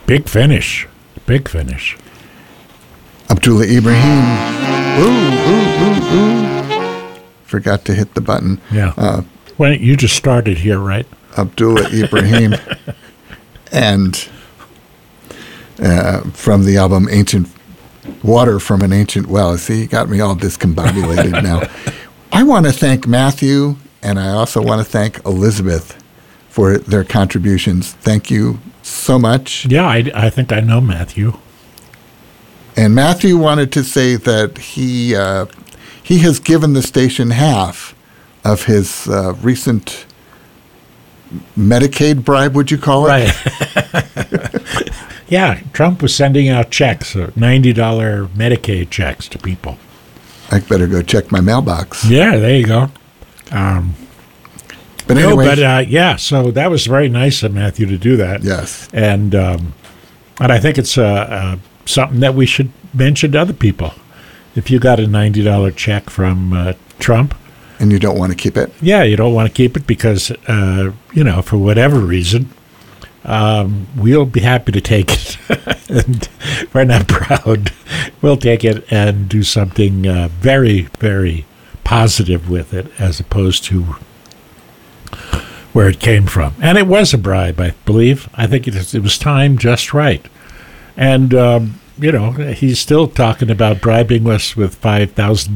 Big finish. Big finish. Abdullah Ibrahim. Ooh. Forgot to hit the button. Yeah. Well, you just started here, right? Abdullah Ibrahim. And from the album Ancient Water from an Ancient Well. See, you got me all discombobulated now. I want to thank Matthew, and I also want to thank Elizabeth for their contributions. Thank you so much. Yeah, I think I know Matthew. And Matthew wanted to say that he has given the station half of his recent Medicaid bribe, would you call it? Right. Yeah, Trump was sending out checks, $90 Medicaid checks to people. I better go check my mailbox. Yeah, there you go. But anyway, so that was very nice of Matthew to do that. Yes. And I think it's something that we should mention to other people. If you got a $90 check from Trump, and you don't want to keep it? Yeah, you don't want to keep it because, for whatever reason, we'll be happy to take it. And we're not proud. We'll take it and do something very, very positive with it as opposed to where it came from. And it was a bribe, I believe. I think it was timed just right. And, he's still talking about bribing us with $5,000